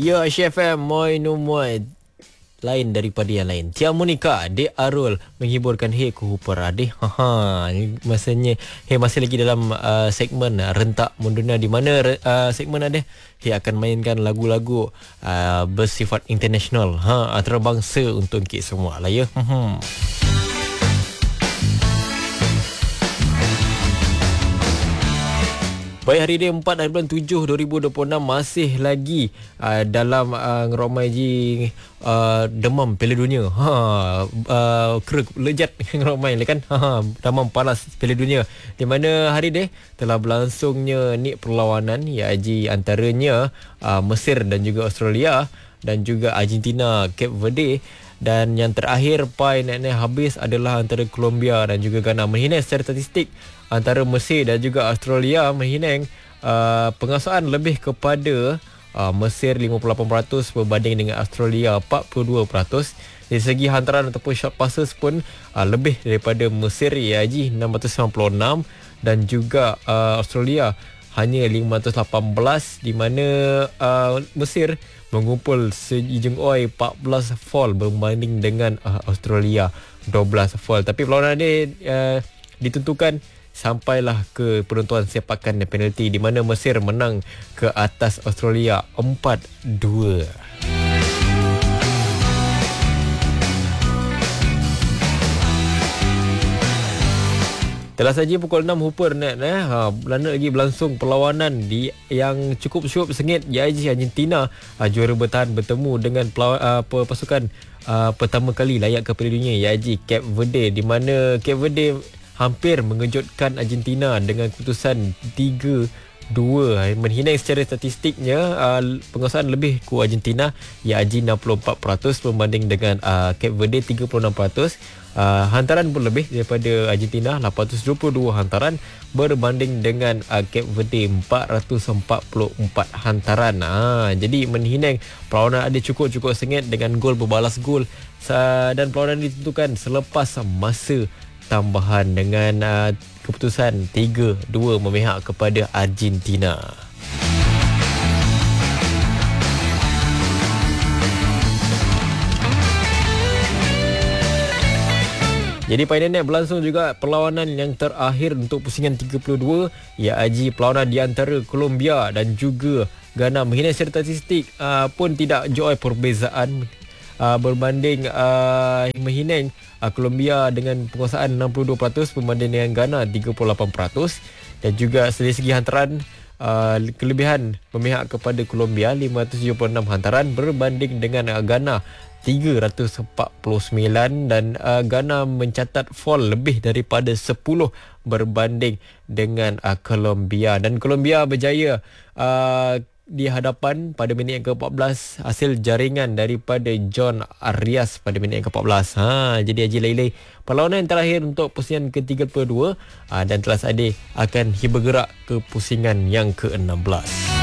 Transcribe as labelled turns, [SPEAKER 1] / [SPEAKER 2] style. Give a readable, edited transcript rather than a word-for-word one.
[SPEAKER 1] Ya, SFM Moi No Moi lain daripada yang lain. Tia Monica, Dek Arul menghiburkan Hey Kuhupar Adeh. Ni masanya Hey masih lagi dalam segmen Rentak Munduna, di mana segmen Adeh Hey akan mainkan lagu-lagu bersifat international, antarabangsa untuk kita semua lah ya. Baik, hari ini 4 hari bulan 7 2026 masih lagi dalam ngeromai ji demam Piala Dunia. Kerek lejat ngeromai kan. Demam panas Piala Dunia, di mana hari ini telah berlangsungnya ni perlawanan ya ji antaranya Mesir dan juga Australia, dan juga Argentina Cape Verde. Dan yang terakhir pai nak habis adalah antara Colombia dan juga Ghana. Menghina secara statistik, antara Mesir dan juga Australia menghina penguasaan lebih kepada Mesir 58% berbanding dengan Australia 42%. Dari segi hantaran ataupun shot passes pun lebih daripada Mesir iaji 696 dan juga Australia hanya 518, di mana Mesir mengumpul sejeng oi 14 fall berbanding dengan Australia 12 fall. Tapi perlawanan ini ditentukan sampailah ke penentuan sepakan penalti, di mana Mesir menang ke atas Australia 4-2. Telah saja pukul 6 Hooper net Belanda lagi berlangsung perlawanan yang cukup sengit, iaitu Argentina juara bertahan bertemu dengan pasukan pertama kali layak ke Piala Dunia, iaitu Cape Verde, di mana Cape Verde hampir mengejutkan Argentina dengan keputusan 3-2. Menghina secara statistiknya penguasaan lebih ku Argentina iaitu 64% berbanding dengan Cape Verde 36%. Hantaran pun lebih daripada Argentina, 822 hantaran berbanding dengan Cape Verde 444 hantaran. Jadi menghina perlawanan ada cukup sengit dengan gol berbalas gol, dan perlawanan ditentukan selepas masa tambahan dengan keputusan 3-2 memihak kepada Argentina. Jadi pada ini berlangsung juga perlawanan yang terakhir untuk pusingan 32, iaitu perlawanan di antara Colombia dan juga Ghana. Menghina secara statistik pun tidak jauh perbezaan berbanding menghina Colombia dengan penguasaan 62% berbanding dengan Ghana 38%, dan juga dari segi hantaran kelebihan memihak kepada Colombia 576 hantaran berbanding dengan Ghana 349, dan Ghana mencatat fall lebih daripada 10 berbanding dengan Colombia, dan Colombia berjaya di hadapan pada minit yang ke-14 hasil jaringan daripada John Arias pada minit yang ke-14. Jadi Haji Lailai, perlawanan yang terakhir untuk pusingan ke-32 dan telah ada akan bergerak ke pusingan yang ke-16.